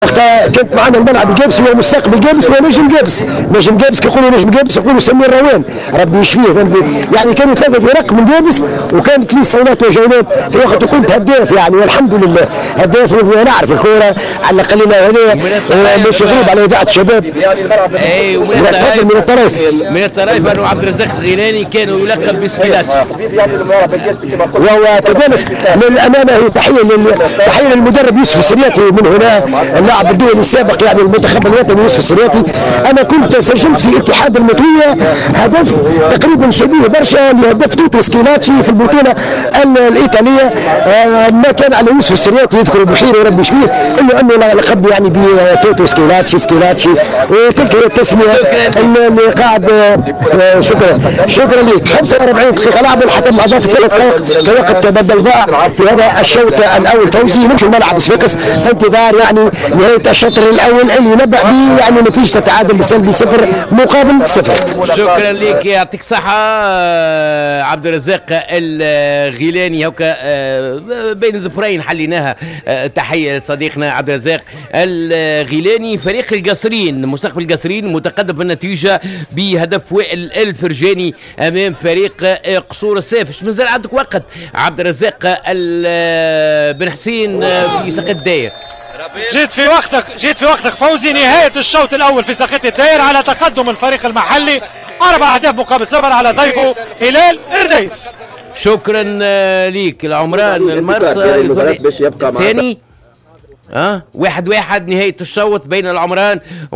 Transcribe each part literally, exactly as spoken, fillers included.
وقتها كانت معنا الملعب الجابس هو مستقبل جابس ونجم جابس، نجم جابس كيقولوا نجم جابس يقولوا سمير روان ربي يشفيه، يعني كانوا ثلاثه فرق من جابس وكانت لي صولات وجولات في وقت وكنت هداف يعني والحمد لله هداف نعرف الكوره على الاقل هذا مش غريب على اذاعه الشباب. اي ومن الطرائف من الطرائف من الطرائف انه عبد الرزاق الغيلاني كان يلقب بسكيلاتي وهو كذلك للامانه هي تحيه تحيه للمدرب يوسف السرياتي من هنا اللاعب الدولي السابق يعني المنتخب الوطني يوسف السرياتي. انا كنت سجلت في اتحاد المطويه هدف تقريبا شبيه برشا لهدف توتو سكيلاتشي في البطوله الايطاليه. ما كان على يوسف السرياتي يذكر بخير وربي يشفيه الا انه لقب يعني بتوتو سكيلاتشي سكيلاتشي وتلك هي التسميه اللي قاعد. شكرا شكرا لك. خمسة وأربعين دقيقه لعب الحكم اضاف ثلاث دقائق كوقت بدل ضاع في هذا الشوط الاول. فوزي نمشي الملعب صفاقس في انتظار يعني نهايه الشوط الاول اللي نبأ به يعني نتيجه تعادل بسلبي صفر مقابل صفر. شكرا لك يعطيك الصحه عبد الرزاق الغيلاني. هكا بين الظفرين حليناها. تحيه لصديقنا عبد الرزاق الغيلاني. فريق القصرين مستقبل القصرين متقدم في النتيجه بهدف وائل الفرجاني امام فريق قصور السيف. اش مازال عندك وقت عبد الرزاق بن حسين في ساقية الداير؟ جيت في وقتك جيت في وقتك فوزي. نهايه الشوط الاول في ساقية الداير على تقدم الفريق المحلي اربع اهداف مقابل صفر على ضيفه هلال ارديف. شكرا ليك العمران المرسى الثاني. اه واحد واحد نهاية الشوط بين العمران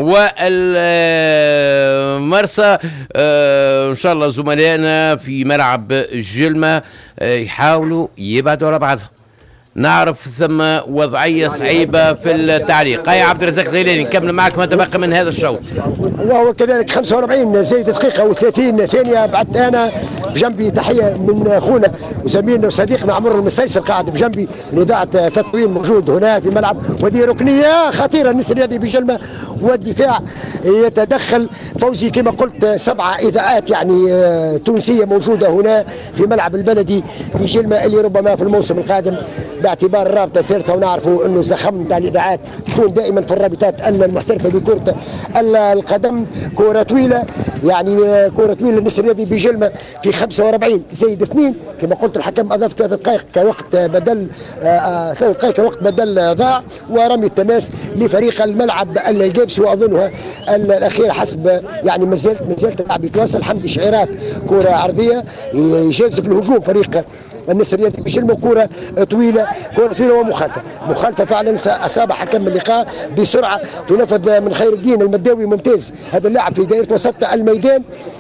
والمرسى. آه ان شاء الله زملائنا في ملعب جلمة آه يحاولوا يبعدوا على بعضهم. نعرف ثم وضعية صعيبة في التعليق. يا عبد الرزاق الغيلاني نكمل معك ما تبقى من هذا الشوط. وهو كذلك خمسة وأربعين زايد دقيقة وثلاثين ثانية. بعد أنا بجنبي تحية من أخونا وزميلنا وصديقنا عمر المسيسر قاعد بجنبي من إذاعة تطوين موجود هنا في الملعب. وهذه ركنية خطيرة النسر الرياضي بجلمة والدفاع يتدخل. فوزي كما قلت سبعة إذاعات يعني تونسية موجودة هنا في ملعب البلدي في جلمة اللي ربما في الموسم القادم باعتبار الرابطه الثالثه ونعرفوا انه زخم نتاع الاذاعات تكون دائما في الرابطات ان المحترفه بكره القدم كره طويله يعني كره طويله النسر الرياضي بجلمه في خمسة وأربعين زايد اثنين كما قلت الحكم اضاف ثلاث دقائق كوقت بدل ثلاث دقائق كوقت بدل ضاع ورمي التماس لفريق الملعب الجابس. واظنها الاخير حسب يعني ما زالت ما زالت اللعب يتواصل. حمدي شعيرات كره عرضيه يجازف الهجوم فريق النسر الرياضي بجلمه كره طويله كره طويله ومخالفه مخالفه فعلا اصاب حكم اللقاء بسرعه تنفذ من خير الدين المداوي ممتاز. هذا اللاعب في دائره وسط الميدان.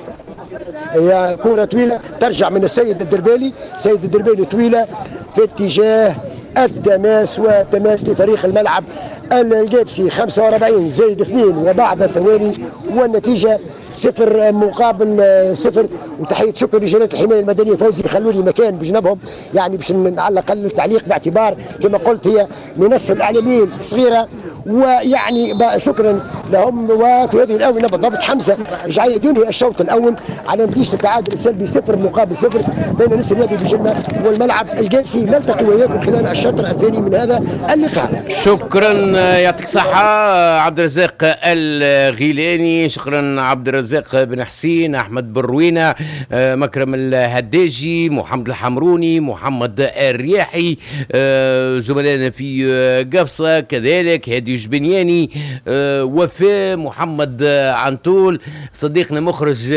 هي كره طويله ترجع من السيد الدربالي. سيد الدربالي طويله في اتجاه التماس وتماس لفريق الملعب الجابسي. خمسة وأربعين زائد اثنين وبعد ثواني والنتيجه صفر مقابل صفر. وتحيه شكر لجنات الحمايه المدنيه فوزي خلوا لي مكان بجنبهم يعني باش على الاقل التعليق باعتبار كما قلت هي منصه الاعلاميين صغيره ويعني شكرا لهم. وفي هذه الاونه بالضبط حمزه جاي ينهي الشوط الاول على نتيجه التعادل السلبي صفر مقابل صفر بين النسر الرياضي بجلمه والملعب الجابسي. نلتقي وياكم خلال الشطر الثاني من هذا اللقاء. شكرا يعطيك الصحه عبد الرزاق الغيلاني. شكرا عبد الرزاق بن حسين احمد بن روينه مكرم الهداجي محمد الحمروني محمد الرياحي زملائنا في قفصه كذلك هادي جبنياني وفاء محمد عنتول صديقنا مخرج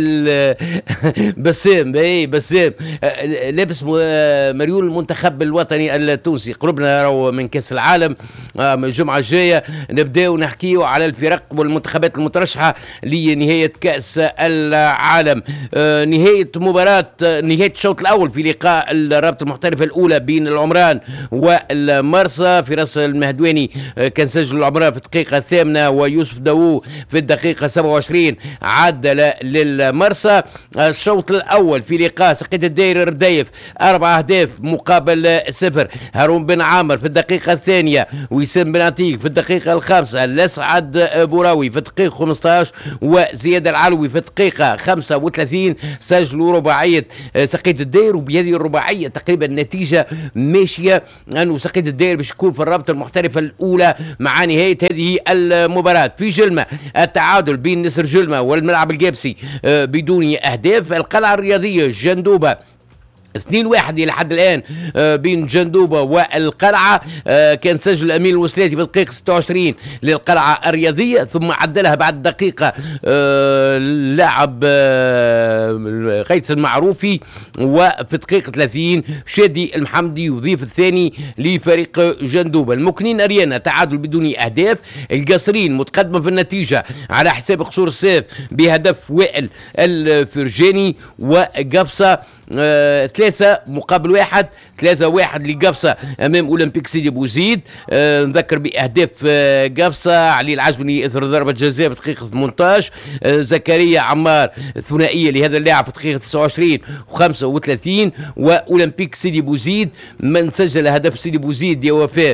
بسام اي بسام لابس مريول المنتخب الوطني التونسي. قربنا راهو من كاس العالم الجمعه الجايه نبداو نحكيو على الفرق والمنتخبات المترشحه لنهايه كاس العالم. نهايه مباراه نهايه الشوط الاول في لقاء الرابطه المحترفه الاولى بين العمران والمرسى في راس المهدواني كان سجل العمران في الدقيقه الثامنه و ويوسف داوود في الدقيقة سبعة وعشرين عدل للمرسى. الشوط الأول في لقاء سقيط الدير رديف أربع أهداف مقابل صفر. هارون بن عامر في الدقيقة الثانية، وسام بن عتيق في الدقيقة الخامسة، الأسعد بوراوي في الدقيقة خمسة عشر وزياد العلوي في الدقيقة خمسة وثلاثين سجلوا رباعية سقيط الدير. وبهذه الرباعية تقريبا النتيجة ماشية أنه سقيط الدير باش يكون في الرابطة المحترفة الأولى مع نهاية هذه المباراة. في جلمة التعادل بين نسر جلمة والملعب القابسي بدون أهداف. القلعة الرياضية جندوبة اثنين واحد إلى حد الآن بين جندوبة والقلعة. كان سجل الأمين الوسلاتي في الدقيقة ستة وعشرين للقلعة الرياضية، ثم عدلها بعد دقيقة اللاعب قيس المعروفي، وفي الدقيقة ثلاثين شادي المحمدي يضيف الثاني لفريق جندوبة. المكنين أريانا تعادل بدون أهداف. القصرين متقدمة في النتيجة على حساب قصور السيف بهدف وائل الفرجاني، وقبصة آه، ثلاثة مقابل واحد، ثلاثة واحد لقبصة أمام أولمبيك سيدي بوزيد. آه، نذكر بأهداف آه، قبصة علي العجبني إثر ضربة جزاء في دقيقة ثمانية عشر، آه، زكريا عمار ثنائية لهذا اللاعب في دقيقة تسعة وعشرين وخمسة وثلاثين. وأولمبيك سيدي بوزيد من سجل هدف سيدي بوزيد يا وفاء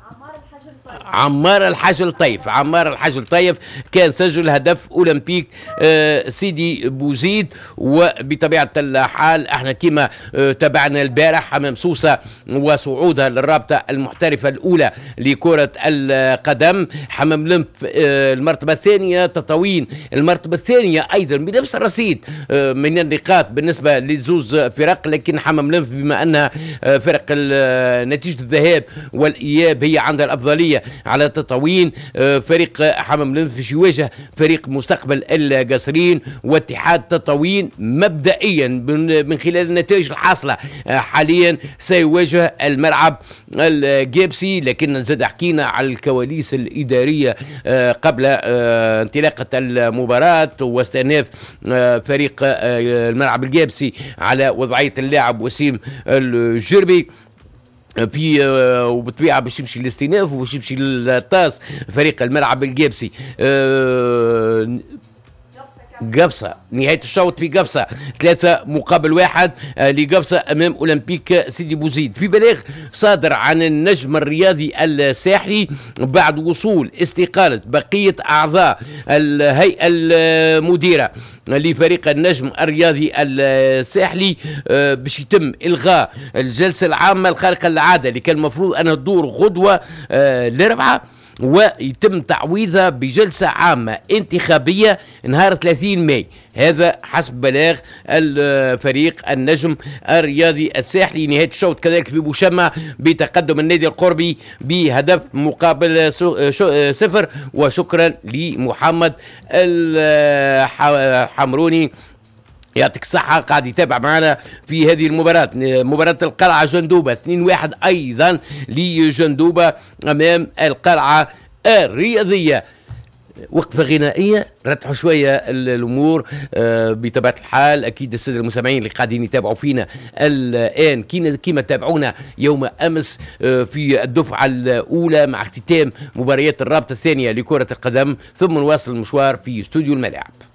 عمار الحاج الطيف. عمار الحاج الطيف كان سجل هدف أولمبيك آه سيدي بوزيد. وبطبيعة الحال احنا كما آه تابعنا البارح حمام سوسة وصعودها للرابطة المحترفة الأولى لكرة القدم. حمام لمف آه المرتبة الثانية، تطاوين المرتبة الثانية أيضا بنفس الرصيد آه من النقاط بالنسبة لزوز فرق، لكن حمام لمف بما أنها آه فرق نتيجة الذهاب والإياب هي عندها الأفضلية على تطاوين. فريق حمام لمف باش يواجه فريق مستقبل القصرين واتحاد تطاوين مبدئيا من خلال النتائج الحاصله حاليا سيواجه الملعب القابسي. لكن نزيد حكينا على الكواليس الاداريه قبل انطلاقه المباراه واستئناف فريق الملعب القابسي على وضعيه اللاعب وسيم الجربي في وبالطبيعه باش يمشي للاستئناف وباش يمشي للطاس فريق الملعب القابسي. أه قبصة نهاية الشوط في قبصة ثلاثة مقابل واحد لقبصة أمام أولمبيك سيدي بوزيد. في بلاغ صادر عن النجم الرياضي الساحلي بعد وصول استقالة بقية أعضاء الهيئة المديرة لفريق النجم الرياضي الساحلي باش يتم إلغاء الجلسة العامة الخارقة للعادة اللي كان المفروض أن تدور غدوة الأربعاء، ويتم تعويضها بجلسة عامة انتخابية نهار ثلاثين ماي. هذا حسب بلاغ الفريق النجم الرياضي الساحلي. نهاية الشوط كذلك في بوشمة بتقدم النادي القربي بهدف مقابل صفر. وشكرا لمحمد الحمروني يعطيك الصحة قاعد يتابع معنا في هذه المباراة. مباراة القلعة جندوبة اثنين واحد أيضا لجندوبة أمام القلعة الرياضية. وقفة غنائية رتحوا شوية الأمور آه بطبيعة الحال. أكيد السادة المستمعين اللي قاعدين يتابعوا فينا الآن كما تابعونا يوم أمس آه في الدفعة الأولى مع اختتام مباريات الرابطة الثانية لكرة القدم، ثم نواصل المشوار في استوديو الملاعب.